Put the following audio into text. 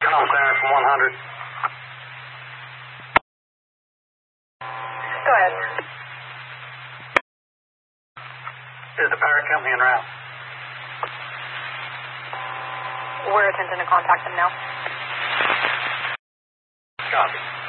Come clearance from 100. Go ahead. Is the Parrot Company en route? We're attempting to contact them now. Copy.